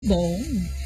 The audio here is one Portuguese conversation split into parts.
bom.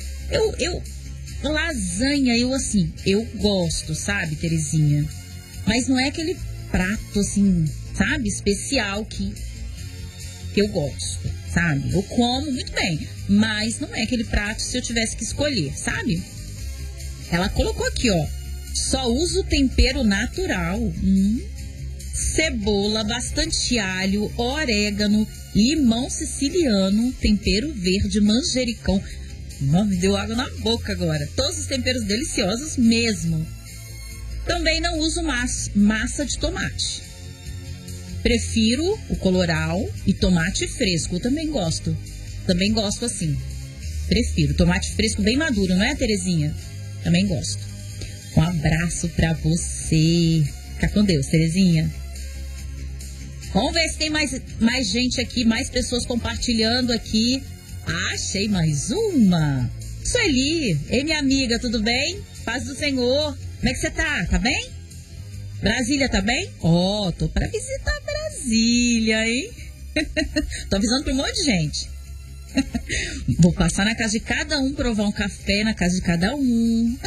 Lasanha, eu gosto, sabe, Terezinha? Mas não é aquele prato, assim, sabe, especial que eu gosto, sabe? Eu como muito bem, mas não é aquele prato se eu tivesse que escolher, sabe? Ela colocou aqui, ó, só uso tempero natural. Cebola, bastante alho, orégano, limão siciliano, tempero verde, manjericão. Nossa, me deu água na boca agora. Todos os temperos deliciosos mesmo. Também não uso massa de tomate. Prefiro o coloral e tomate fresco. Eu também gosto. Também gosto assim. Prefiro tomate fresco bem maduro, não é, Terezinha? Também gosto. Um abraço pra você. Fica com Deus, Terezinha. Vamos ver se tem mais gente aqui, mais pessoas compartilhando aqui. Achei mais uma. Sueli, ei minha amiga, tudo bem? Paz do Senhor. Como é que você tá? Tá bem? Brasília, tá bem? Ó, tô pra visitar Brasília, hein? Tô avisando pra um monte de gente. Vou passar na casa de cada um, provar um café na casa de cada um.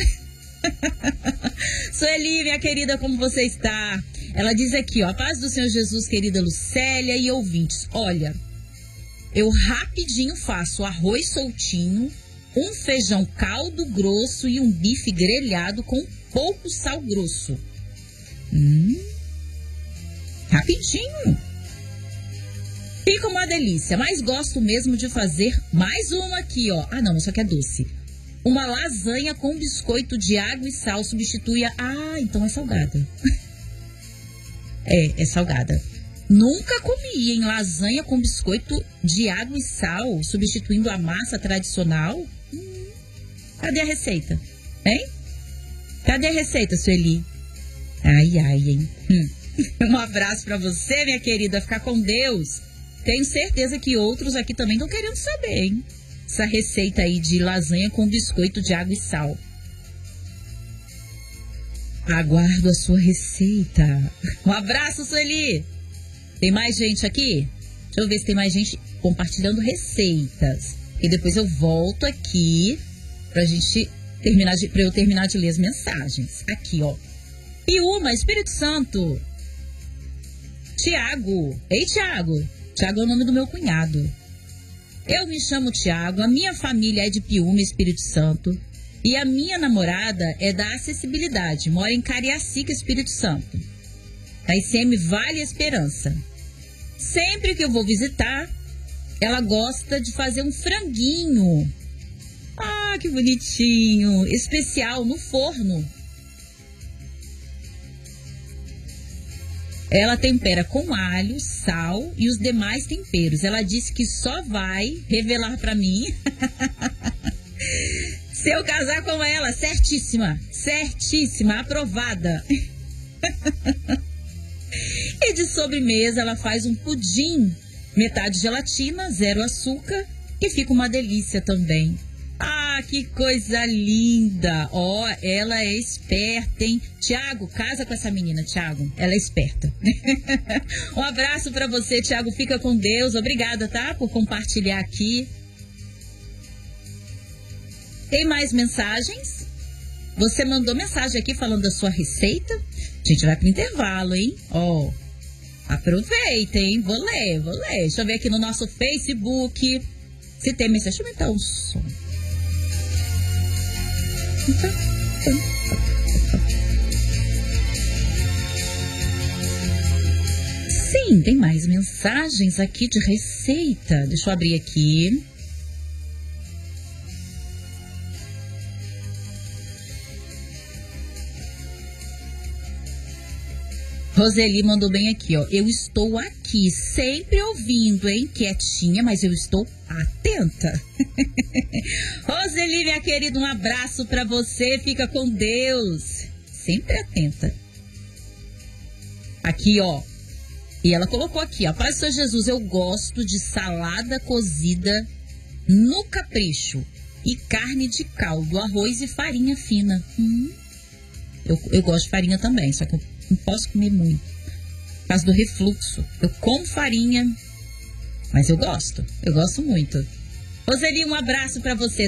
Sueli, minha querida, como você está? Ela diz aqui, ó, a paz do Senhor Jesus, querida Lucélia e ouvintes. Olha, eu rapidinho faço arroz soltinho, um feijão caldo grosso e um bife grelhado com pouco sal grosso. Rapidinho. Fica uma delícia, mas gosto mesmo de fazer mais uma aqui, ó. Ah, não, isso aqui é doce. Uma lasanha com biscoito de água e sal substitui a... Ah, então é salgada. É salgada. Nunca comi em lasanha com biscoito de água e sal, substituindo a massa tradicional. Cadê a receita? Hein? Cadê a receita, Sueli? Ai, hein? Um abraço pra você, minha querida. Ficar com Deus. Tenho certeza que outros aqui também estão querendo saber, hein? Essa receita aí de lasanha com biscoito de água e sal. Aguardo a sua receita. Um abraço, Sueli. Tem mais gente aqui? Deixa eu ver se tem mais gente compartilhando receitas. E depois eu volto aqui pra gente terminar pra eu terminar de ler as mensagens. Aqui, ó. Piúma, Espírito Santo. Tiago. Ei, Tiago. Tiago é o nome do meu cunhado. Eu me chamo Tiago, a minha família é de Piúma, Espírito Santo. E a minha namorada é da Acessibilidade, mora em Cariacica, Espírito Santo. Da ICM Vale Esperança. Sempre que eu vou visitar, ela gosta de fazer um franguinho. Ah, que bonitinho! Especial no forno. Ela tempera com alho, sal e os demais temperos. Ela disse que só vai revelar pra mim se eu casar com ela. Certíssima, certíssima, aprovada. E de sobremesa ela faz um pudim, metade gelatina, 0 açúcar, e fica uma delícia também. Ah, que coisa linda! Ó, ela é esperta, hein? Tiago, casa com essa menina, Tiago. Ela é esperta. Um abraço pra você, Tiago. Fica com Deus. Obrigada, tá? Por compartilhar aqui. Tem mais mensagens? Você mandou mensagem aqui falando da sua receita? A gente vai pro intervalo, hein? Ó, aproveita, hein? Vou ler. Deixa eu ver aqui no nosso Facebook. Se tem mensagem, deixa eu aumentar o som. Sim, tem mais mensagens aqui de receita. Deixa eu abrir aqui. Roseli mandou bem aqui, ó. Eu estou aqui, sempre ouvindo, hein? Quietinha, mas eu estou atenta. Roseli, minha querida, um abraço pra você. Fica com Deus. Sempre atenta. Aqui, ó. E ela colocou aqui, ó. Paz do Senhor Jesus, eu gosto de salada cozida no capricho e carne de caldo, arroz e farinha fina. Eu gosto de farinha também, só que eu não posso comer muito. Por causa do refluxo. Eu como farinha, mas eu gosto muito. Roseli, um abraço pra você.